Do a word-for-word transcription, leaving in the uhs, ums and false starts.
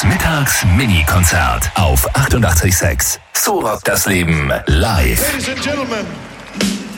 Mittags-Mini-Konzert auf achtundachtzig Komma sechs. So rockt das Leben live. Ladies and gentlemen.